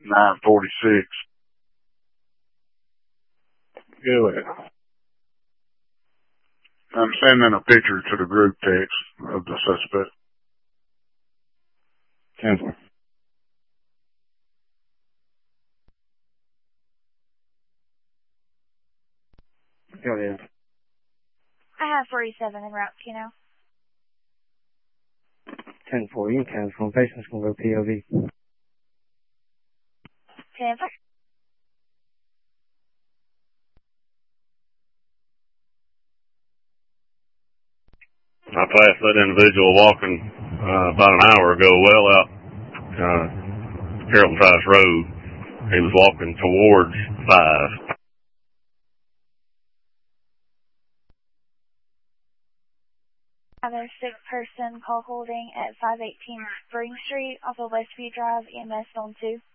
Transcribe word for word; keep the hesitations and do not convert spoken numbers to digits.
nine forty-six. Go ahead. I'm sending a picture to the group text of the suspect. ten four. Go ahead. I have forty-seven en route to you now. ten four, you can cancel. Patient's going to go P O V. ten four. I passed that individual walking uh, about an hour ago well out uh, Carrollton Trice Road. He was walking towards five. Another sick person call holding at five eighteen Spring Street off of Westview Drive, E M S on two.